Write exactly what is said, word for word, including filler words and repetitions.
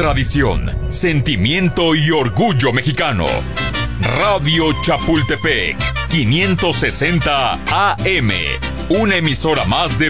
tradición, sentimiento y orgullo mexicano. Radio Chapultepec, quinientos sesenta A M, una emisora más de